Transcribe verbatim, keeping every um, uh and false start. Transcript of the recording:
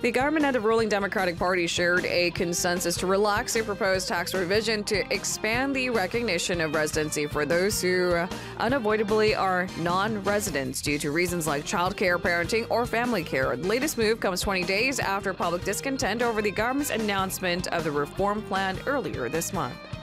The government and the ruling Democratic Party shared a consensus to relax a proposed tax revision to expand the recognition of residency for those who unavoidably are non-residents due to reasons like childcare, parenting, or family care. The latest move comes twenty days after public discontent over the government's announcement of the reform plan earlier this month.